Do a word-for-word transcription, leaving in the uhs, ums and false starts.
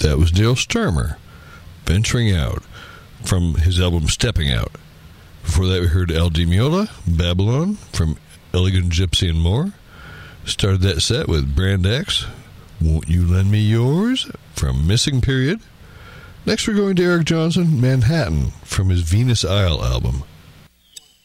That was Dale Starmer, Venturing Out, from his album Stepping Out. Before that, we heard Al Di Meola, Babylon, from Elegant Gypsy and More. Started that set with Brand X, Won't You Lend Me Yours, from Missing Period. Next, we're going to Eric Johnson, Manhattan, from his Venus Isle album.